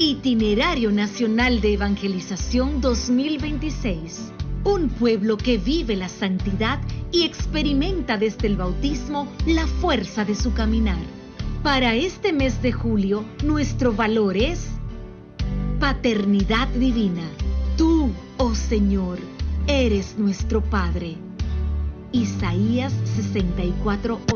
Itinerario Nacional de Evangelización 2026. Un pueblo que vive la santidad y experimenta desde el bautismo la fuerza de su caminar. Para este mes de julio, nuestro valor es paternidad divina. Tú, oh Señor, eres nuestro Padre. Isaías 64:8.